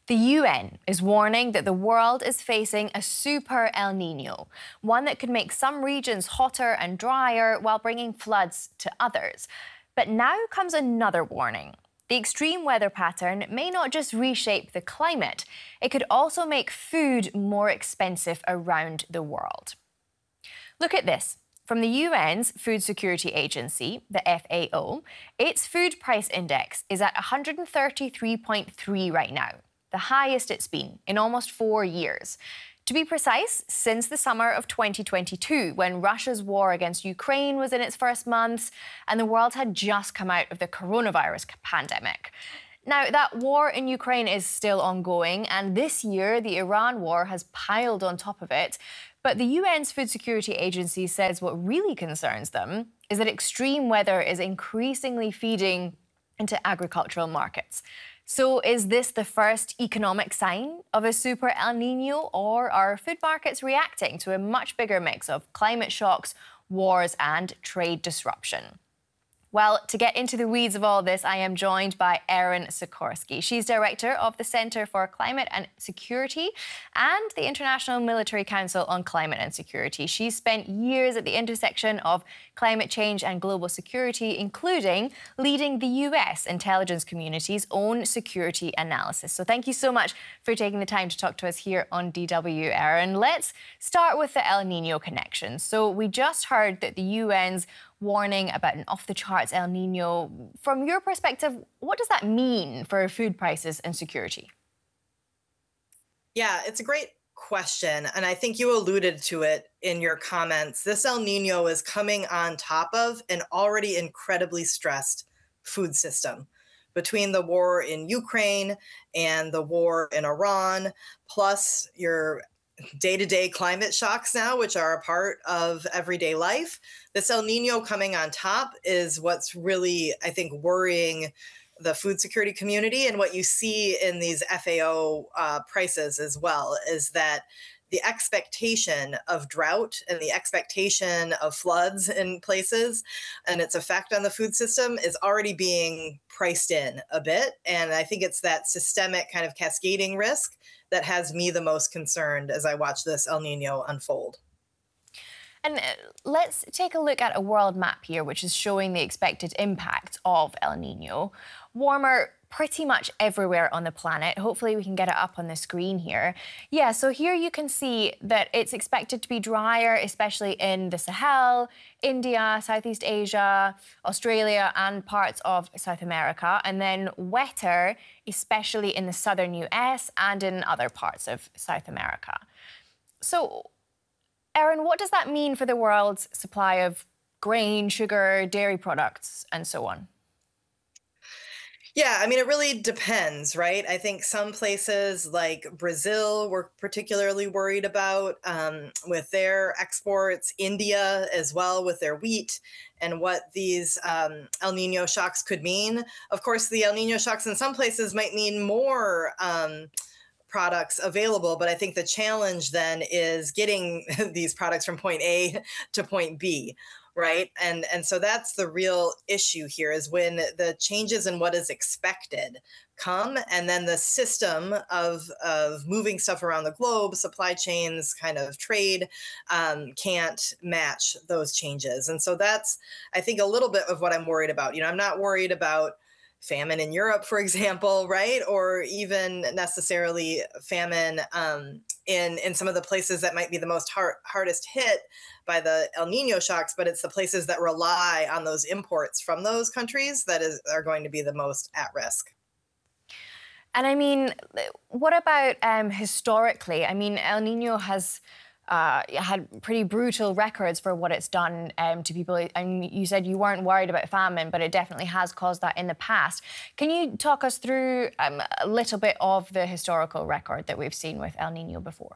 The UN is warning that the world is facing a super El Nino, one that could make some regions hotter and drier while bringing floods to others. But now comes another warning. The extreme weather pattern may not just reshape the climate, it could also make food more expensive around the world. Look at this. From the UN's Food Security Agency, the FAO, its food price index is at 133.3 right now, the highest it's been in almost 4 years. To be precise, since the summer of 2022, when Russia's war against Ukraine was in its first months and the world had just come out of the coronavirus pandemic. Now, that war in Ukraine is still ongoing, and this year the Iran war has piled on top of it. But the UN's Food Security Agency says what really concerns them is that extreme weather is increasingly feeding into agricultural markets. So is this the first economic sign of a super El Nino, or are food markets reacting to a much bigger mix of climate shocks, wars and trade disruption? Well, to get into the weeds of all this, I am joined by Erin Sikorsky. She's director of the Centre for Climate and Security and the International Military Council on Climate and Security. She's spent years at the intersection of climate change and global security, including leading the US intelligence community's own security analysis. So thank you so much for taking the time to talk to us here on DW, Erin. Let's start with the El Nino connection. So we just heard that the UN's warning about an off-the-charts El Nino. From your perspective, what does that mean for food prices and security? Yeah, it's a great question. And I think you alluded to it in your comments. This El Nino is coming on top of an already incredibly stressed food system. Between the war in Ukraine and the war in Iran, plus your day-to-day climate shocks now, which are a part of everyday life. This El Nino coming on top is what's really, I think, worrying the food security community. And what you see in these FAO prices as well is that the expectation of drought and the expectation of floods in places and its effect on the food system is already being priced in a bit. And I think it's that systemic kind of cascading risk that has me the most concerned as I watch this El Nino unfold. And let's take a look at a world map here, which is showing the expected impact of El Nino. Warmer pretty much everywhere on the planet. Hopefully we can get it up on the screen here. Yeah, so here you can see that it's expected to be drier, especially in the Sahel, India, Southeast Asia, Australia, and parts of South America, and then wetter, especially in the southern US and in other parts of South America. So, Erin, what does that mean for the world's supply of grain, sugar, dairy products, and so on? Yeah, I mean, it really depends, right? I think some places like Brazil we're particularly worried about with their exports, India as well with their wheat and what these El Nino shocks could mean. Of course, the El Nino shocks in some places might mean more products available, but I think the challenge then is getting these products from point A to point B. Right. And so that's the real issue here is when the changes in what is expected come and then the system of moving stuff around the globe, supply chains, kind of trade can't match those changes. And so that's, I think, a little bit of what I'm worried about. You know, I'm not worried about famine in Europe, for example, right? Or even necessarily famine in some of the places that might be the most hardest hit by the El Nino shocks, but it's the places that rely on those imports from those countries that are going to be the most at risk. And I mean, what about historically? I mean, El Nino has had pretty brutal records for what it's done to people. I mean, you said you weren't worried about famine, but it definitely has caused that in the past. Can you talk us through a little bit of the historical record that we've seen with El Nino before?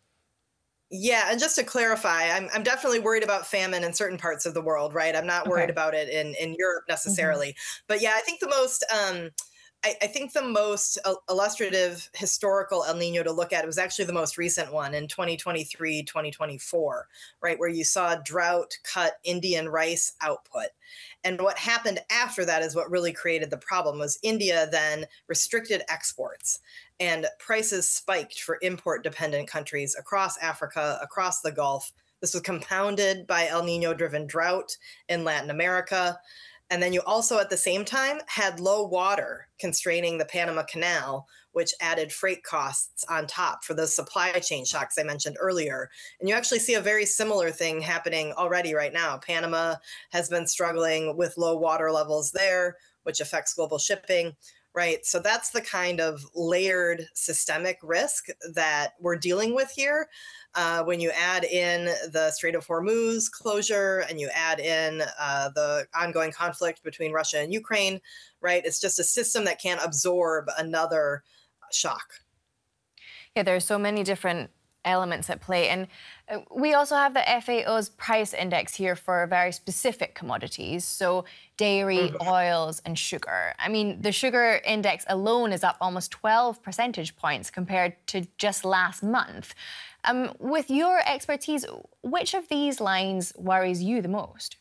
Yeah, and just to clarify, I'm definitely worried about famine in certain parts of the world, right? I'm not worried about it in Europe necessarily. But yeah, I think the most I think the most illustrative historical El Nino to look at was actually the most recent one in 2023, 2024, right, where you saw drought cut Indian rice output. And what happened after that is what really created the problem was India then restricted exports and prices spiked for import dependent countries across Africa, across the Gulf. This was compounded by El Nino driven drought in Latin America. And then you also, at the same time, had low water constraining the Panama Canal, which added freight costs on top for those supply chain shocks I mentioned earlier. And you actually see a very similar thing happening already right now. Panama has been struggling with low water levels there, which affects global shipping. Right. So that's the kind of layered systemic risk that we're dealing with here. When you add in the Strait of Hormuz closure and you add in the ongoing conflict between Russia and Ukraine, right? It's just a system that can't absorb another shock. Yeah, there are so many different elements at play. And we also have the FAO's price index here for very specific commodities. So dairy, oils, and sugar. I mean, the sugar index alone is up almost 12 percentage points compared to just last month. With your expertise, which of these lines worries you the most?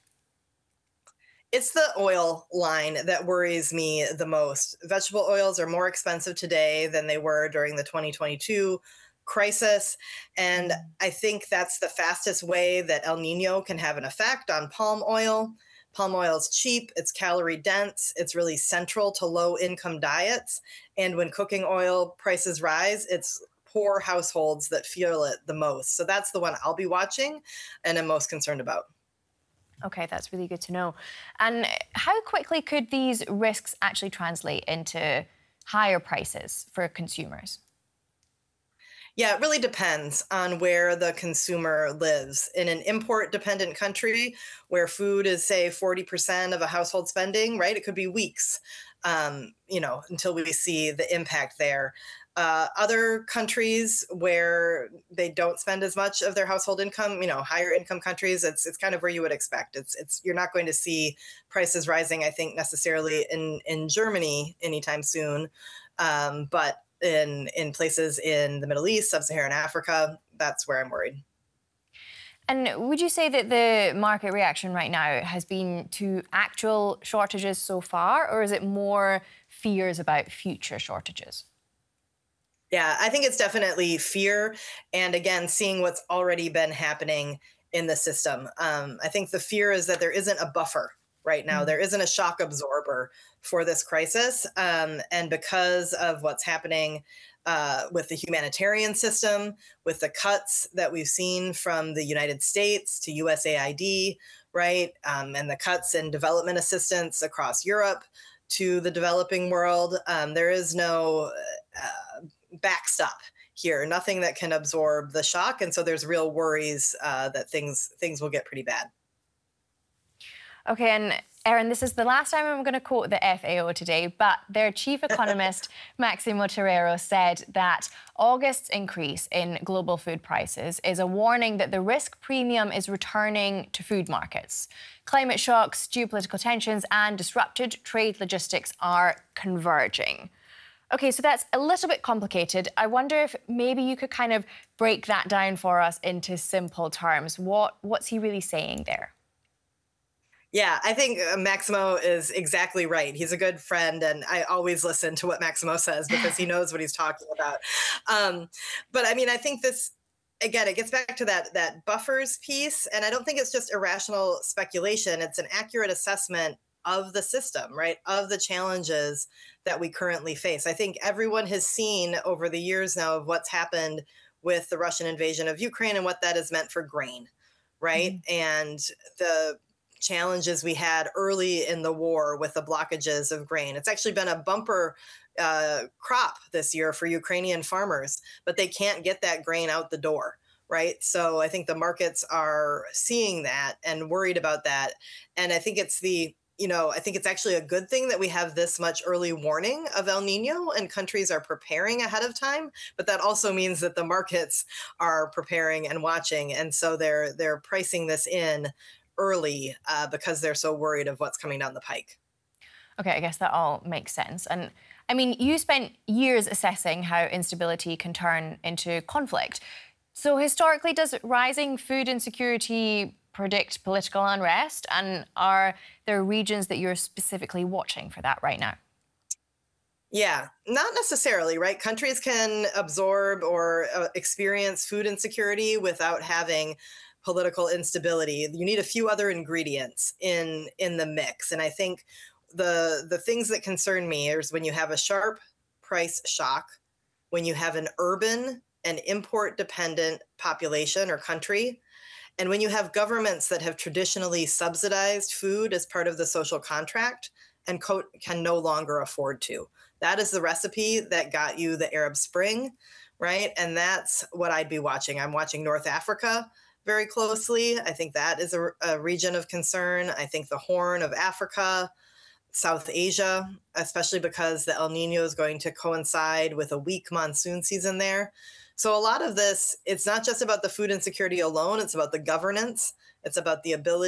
It's the oil line that worries me the most. Vegetable oils are more expensive today than they were during the 2022 crisis. And I think that's the fastest way that El Nino can have an effect on palm oil. Palm oil is cheap, it's calorie dense, it's really central to low income diets. And when cooking oil prices rise, it's poor households that feel it the most. So that's the one I'll be watching and am most concerned about. Okay, that's really good to know. And how quickly could these risks actually translate into higher prices for consumers? Yeah, it really depends on where the consumer lives. In an import dependent country where food is, say, 40% of a household spending, right? It could be weeks, until we see the impact there. Other countries where they don't spend as much of their household income, higher income countries, it's kind of where you would expect. It's you're not going to see prices rising, I think, necessarily in Germany anytime soon, but in places in the Middle East, Sub-Saharan Africa, that's where I'm worried. And would you say that the market reaction right now has been to actual shortages so far, or is it more fears about future shortages? Yeah, I think it's definitely fear. And again, seeing what's already been happening in the system. I think the fear is that there isn't a buffer right now. There isn't a shock absorber for this crisis. And because of what's happening with the humanitarian system, with the cuts that we've seen from the United States to USAID, right? And the cuts in development assistance across Europe to the developing world, there is no backstop here, nothing that can absorb the shock. And so there's real worries that things will get pretty bad. Okay, and Erin, this is the last time I'm going to quote the FAO today, but their chief economist, Maximo Torero, said that August's increase in global food prices is a warning that the risk premium is returning to food markets. Climate shocks, geopolitical tensions, and disrupted trade logistics are converging. Okay, so that's a little bit complicated. I wonder if maybe you could kind of break that down for us into simple terms. What's he really saying there? Yeah, I think Maximo is exactly right. He's a good friend, and I always listen to what Maximo says because he knows what he's talking about. But I mean, I think this, again, it gets back to that buffers piece, and I don't think it's just irrational speculation. It's an accurate assessment of the system, right? Of the challenges that we currently face. I think everyone has seen over the years now of what's happened with the Russian invasion of Ukraine and what that has meant for grain, right? And the challenges we had early in the war with the blockages of grain. It's actually been a bumper crop this year for Ukrainian farmers, but they can't get that grain out the door. Right. So I think the markets are seeing that and worried about that. And I think I think it's actually a good thing that we have this much early warning of El Nino and countries are preparing ahead of time. But that also means that the markets are preparing and watching. And so they're pricing this in early because they're so worried of what's coming down the pike. Okay, I guess that all makes sense. And I mean, you spent years assessing how instability can turn into conflict. So, historically, does rising food insecurity predict political unrest? And are there regions that you're specifically watching for that right now? Yeah, not necessarily, right? Countries can absorb or experience food insecurity without having political instability. You need a few other ingredients in the mix, and I think the things that concern me is when you have a sharp price shock, when you have an urban and import dependent population or country, and when you have governments that have traditionally subsidized food as part of the social contract and can no longer afford to. That is the recipe that got you the Arab Spring, right? And that's what I'd be watching. I'm watching North Africa very closely. I think that is a region of concern. I think the Horn of Africa, South Asia, especially because the El Nino is going to coincide with a weak monsoon season there. So a lot of this, it's not just about the food insecurity alone, it's about the governance, it's about the ability